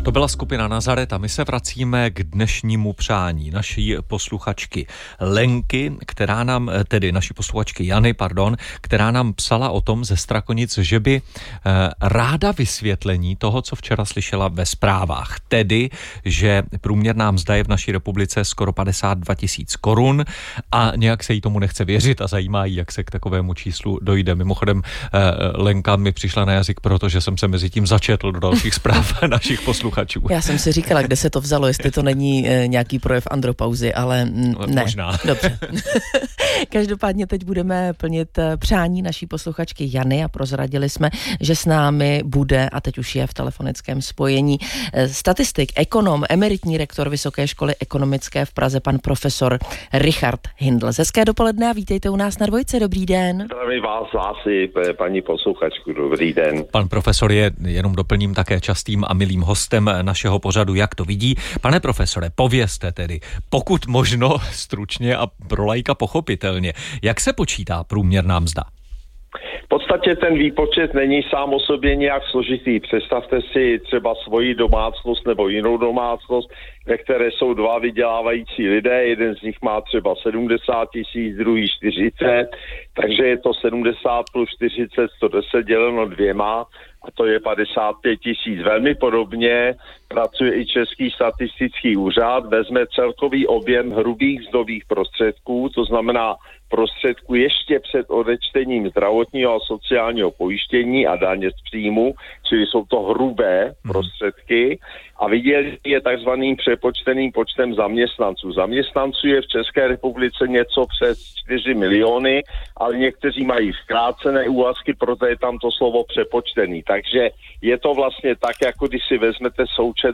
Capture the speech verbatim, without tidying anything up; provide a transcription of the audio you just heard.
To byla skupina Nazaret a my se vracíme k dnešnímu přání naší posluchačky Lenky, která nám, tedy naší posluchačky Jany, pardon, která nám psala o tom ze Strakonic, že by eh, ráda vysvětlení toho, co včera slyšela ve zprávách. Tedy, že průměrná mzda je v naší republice skoro padesát dva tisíc korun a nějak se jí tomu nechce věřit a zajímá jí, jak se k takovému číslu dojde. Mimochodem, eh, Lenka mi přišla na jazyk, protože jsem se mezi tím začetl do dalších zpráv našich posluchačů. Já jsem si říkala, kde se to vzalo, jestli to není e, nějaký projev andropauzy, ale m, ne. Možná. Dobře. Každopádně teď budeme plnit přání naší posluchačky Jany a prozradili jsme, že s námi bude, a teď už je v telefonickém spojení, statistik, ekonom, emeritní rektor Vysoké školy ekonomické v Praze, pan profesor Richard Hindl. Hezké dopoledne a vítejte u nás na Dvojce. Dobrý den. Zdravím vás, Lásy, paní posluchačku. Dobrý den. Pan profesor je, jenom doplním, také častým a milým hostem našeho pořadu, jak to vidí. Pane profesore, povězte tedy, pokud možno stručně a pro laika pochopitelně, jak se počítá průměrná mzda? V podstatě ten výpočet není sám o sobě nějak složitý. Představte si třeba svoji domácnost nebo jinou domácnost, ve které jsou dva vydělávající lidé, jeden z nich má třeba sedmdesát tisíc, druhý čtyřicet, takže je to sedmdesát plus čtyřicet, sto deset děleno dvěma, a to je padesát pět tisíc. Velmi podobně pracuje i Český statistický úřad, vezme celkový objem hrubých mzdových prostředků, to znamená prostředků ještě před odečtením zdravotního a sociálního pojištění a daně z příjmu, čili jsou to hrubé prostředky, a vydělí je takzvaným přepočteným počtem zaměstnanců. Zaměstnanců je v České republice něco přes čtyři miliony, ale někteří mají zkrácené úvazky, proto je tam to slovo přepočtený. Takže je to vlastně tak, jako když si vezmete součet